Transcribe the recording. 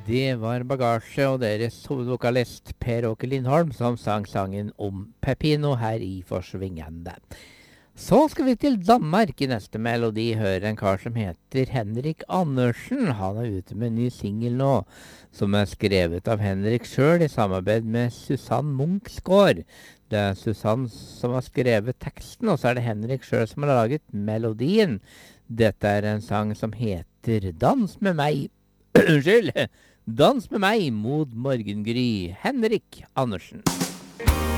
Det var Bagasje og deres hovedvokalist Per Åke Lindholm som sang sangen om Pepino her i Forsvingende. Så skal vi til Danmark i neste melodi, høre en kar som heter Henrik Andersen. Han er ute med en ny single nå, som er skrevet av Henrik selv i samarbeid med Susanne Munksgaard. Det er Susanne som har skrevet teksten, og så er det Henrik selv som har laget melodien. Dette er en sang som heter Dans med meg. Unnskyld! Dans med meg mot morgengry. Henrik Andersen.